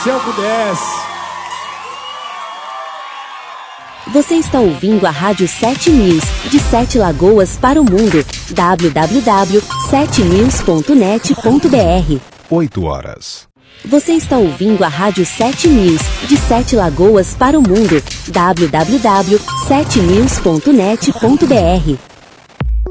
Se eu pudesse. Você está ouvindo a Rádio 7 News, de 7 Lagoas para o mundo. www.7news.net.br 8 horas. Você está ouvindo a Rádio 7 News, de 7 Lagoas para o mundo. www.7news.net.br